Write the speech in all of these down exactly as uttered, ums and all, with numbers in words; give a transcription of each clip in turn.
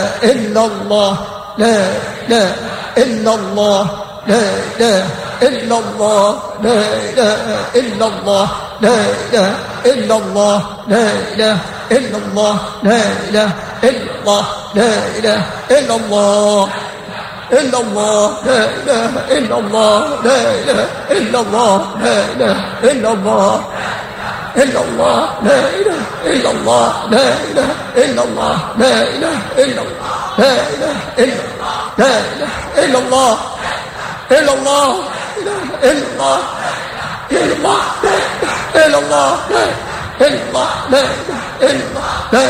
إلا الله لا لا إلا الله لا لا إلا الله لا لا إلا الله لا لا إلا الله لا لا إلا الله لا لا إلا الله لا لا إلا الله إلا الله لا إله إلا الله لا إله إلا الله لا إله إلا الله إلا الله لا إله إلا الله لا إله إلا الله لا إله إلا الله لا إله إلا لا إله إلا الله إلا الله إلا الله إلا الله إلا الله إلا الله لا إله إلا الله لا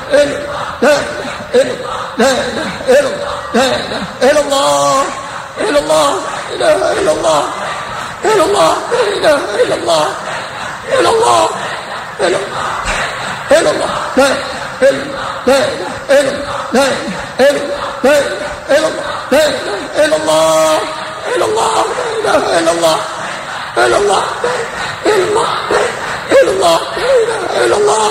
إله لا إله إلا الله لا إله إلا الله إلا الله إله إلا الله إلا الله إله إلا الله إلا الله إلا إلا الله لا لا إلا لا إلا لا إلا لا إلا الله إلا الله لا إله إلا الله إلا الله إلا الله إلا الله إلا الله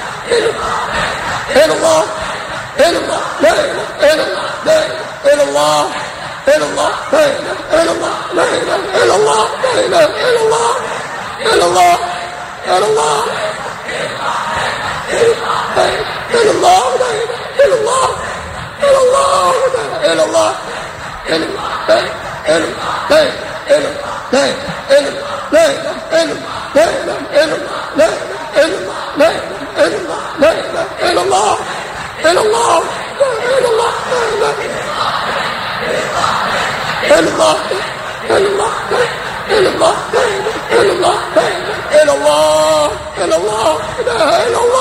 إلا الله إلا الله لا إله إلا الله لا إله إلا الله إلا الله لا إله إلا الله لا إله إلا الله لا إله إلا الله إلا الله إلا الله إلا الله لا إله إلا الله إلا الله لا إله إلا الله إلا الله إلا الله إلا الله إلا الله إلا الله إلا الله إلا الله إلا الله إلا الله إلا الله إلا الله إلا الله إلا الله إلا الله إلا الله إلا الله إلا الله إلا الله